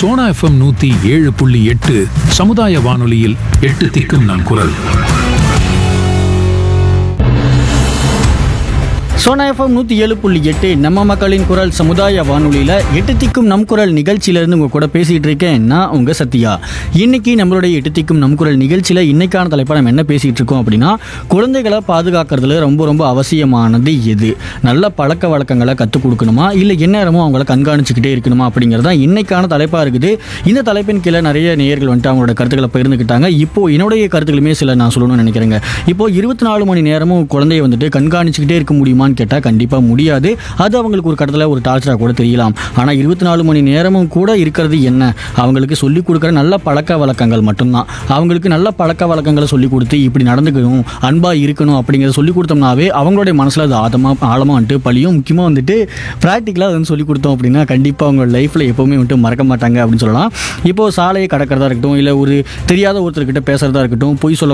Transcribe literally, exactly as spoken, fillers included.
Sona FM நூத்தி ஏழு புள்ளி எட்டு சமுதாய வானொலியில் எட்டு திக்கும் நம் குரல். சோனா எஃப்எம் நூற்றி ஏழு புள்ளி எட்டு நம்ம மக்களின் குரல் சமுதாய வானொலியில் எட்டு திக்கும் நம் குரல் நிகழ்ச்சியிலேருந்து உங்கள் கூட பேசிகிட்டு இருக்கேன் நான் உங்கள் சத்யா. இன்னைக்கு நம்மளுடைய எட்டு திக்கும் நம் குரல் நிகழ்ச்சியில் இன்னைக்கான தலைப்பை நம்ம என்ன பேசிகிட்டு இருக்கோம் அப்படின்னா, குழந்தைகளை பாதுகாக்கிறதுல ரொம்ப ரொம்ப அவசியமானது எது, நல்ல பழக்க வழக்கங்களை கற்றுக் கொடுக்கணுமா இல்லை எந்நேரமும் அவங்கள கண்காணிச்சுக்கிட்டே இருக்கணுமா அப்படிங்கிறது தான் இன்னைக்கான தலைப்பாக இருக்குது. இந்த தலைப்பின் கீழே நிறைய நேயர்கள் வந்துட்டு அவங்களோட கருத்துக்களை பகிர்ந்துக்கிட்டாங்க. இப்போ என்னுடைய கருத்துக்களுமே சில நான் சொல்லணும்னு நினைக்கிறேங்க. இப்போ இருபத்தி நாலு மணி நேரமும் குழந்தைய வந்துட்டு கண்காணிச்சுக்கிட்டே இருக்க முடியுமா கேட்டால் கண்டிப்பாக முடியாது. அது அவங்களுக்கு ஒரு கடத்தில் ஒரு டார்ச்சராக கூட தெரியலாம். ஆனால் இருபத்தி நாலு மணி நேரமும் கூட இருக்கிறது என்ன, அவங்களுக்கு சொல்லிக் கொடுக்குற நல்ல பழக்க வழக்கங்கள் மட்டும்தான். அவங்களுக்கு நல்ல பழக்க வழக்கங்களை சொல்லிக் கொடுத்து இப்படி நடந்துக்கணும், அன்பாக இருக்கணும் அப்படிங்கிறத சொல்லிக் கொடுத்தோம்னாவே அவங்களுடைய மனசில் அது ஆழமாக ஆழமாக வந்துட்டு பழியும். முக்கியமாக வந்துட்டு ப்ராக்டிக்கலாக அது வந்து சொல்லிக் கொடுத்தோம் அப்படின்னா கண்டிப்பாக அவங்க லைஃப்பில் எப்போவுமே வந்துட்டு மறக்க மாட்டாங்க அப்படின்னு சொல்லலாம். இப்போது சாலையை கடக்கிறதா இருக்கட்டும், இல்லை ஒரு தெரியாத ஒருத்தர்கிட்ட பேசுகிறதா இருக்கட்டும், பொய் சொல்ல